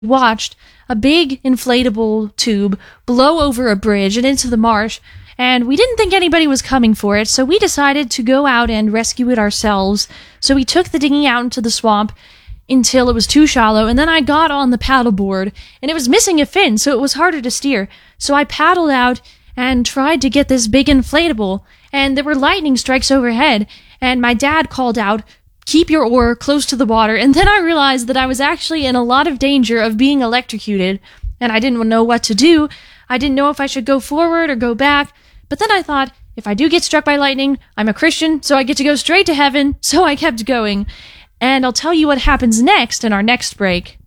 watched a big inflatable tube blow over a bridge and into the marsh, and we didn't think anybody was coming for it, so we decided to go out and rescue it ourselves. So we took the dinghy out into the swamp until it was too shallow, and then I got on the paddleboard, and it was missing a fin, so it was harder to steer. So I paddled out and tried to get this big inflatable, and there were lightning strikes overhead, and my dad called out, "Keep your oar close to the water," and then I realized that I was actually in a lot of danger of being electrocuted, and I didn't know what to do. I didn't know if I should go forward or go back, but then I thought, if I do get struck by lightning, I'm a Christian, so I get to go straight to heaven, so I kept going. And I'll tell you what happens next in our next break.